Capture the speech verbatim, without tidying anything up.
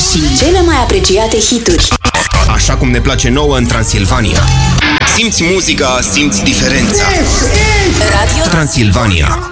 și cele mai apreciate hituri. Așa cum ne place nouă în Transilvania. Simți muzica, simți diferența. Radio Transilvania.